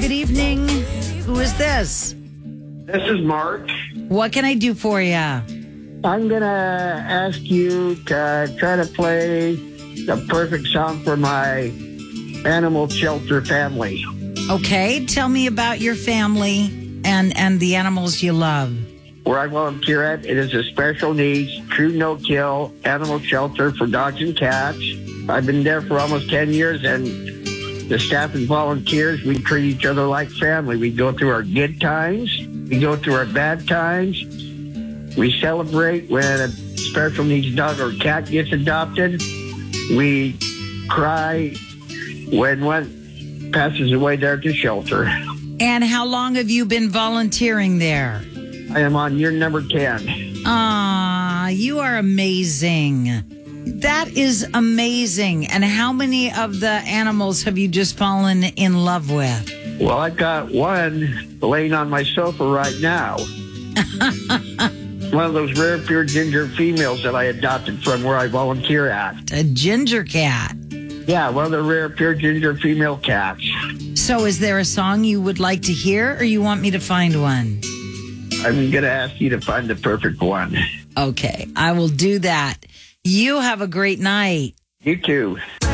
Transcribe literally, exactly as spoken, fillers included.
good evening. Who is this? This is Mark. What can I do for you? I'm going to ask you to try to play the perfect song for my animal shelter family. Okay, tell me about your family and, and the animals you love. Where I volunteer at, it is a special needs, true no-kill animal shelter for dogs and cats. I've been there for almost ten years, and the staff and volunteers, we treat each other like family. We go through our good times. We go through our bad times. We celebrate when a special needs dog or cat gets adopted. We cry when one passes away there at the shelter. And how long have you been volunteering there? I am on year number ten. Ah, you are amazing. That is amazing. And how many of the animals have you just fallen in love with? Well, I've got one laying on my sofa right now. One of those rare pure ginger females that I adopted from where I volunteer at. A ginger cat. Yeah, one of the rare pure ginger female cats. So is there a song you would like to hear, or you want me to find one? I'm going to ask you to find the perfect one. Okay, I will do that. You have a great night. You too.